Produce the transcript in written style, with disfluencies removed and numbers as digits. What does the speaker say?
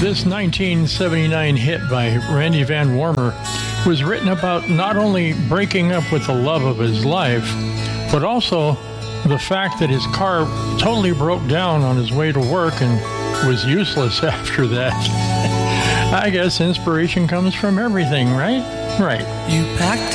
This 1979 hit by Randy Van Warmer was written about not only breaking up with the love of his life, but also the fact that his car totally broke down on his way to work and was useless after that. I guess inspiration comes from everything, right? Right. You packed